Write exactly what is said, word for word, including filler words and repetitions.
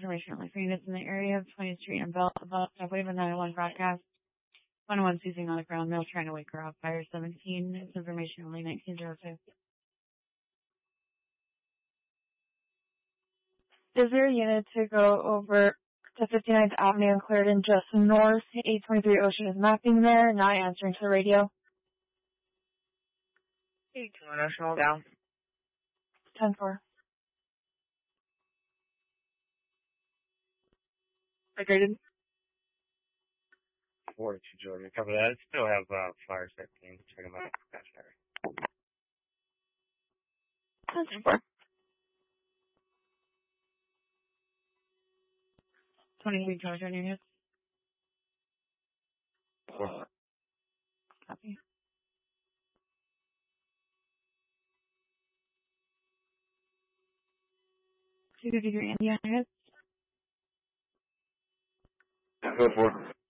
information only for units in the area of twentieth Street and Bell above Subway with nine one broadcast. one oh one seizing on the ground, male trying to wake her up. Fire seventeen. It's information only nineteen oh two. Is there a unit to go over to fifty-ninth Avenue and Clarendon just north? eight twenty-three Ocean is mapping there, not answering to the radio. eight twenty Ocean, hold down. ten four. Agreed. forty-two Georgia, cover that. Still have uh, fire seventeen. Check them out. ten four. twenty-three Georgia units. Four. Copy. two fifty-three Indiana units. Go for it.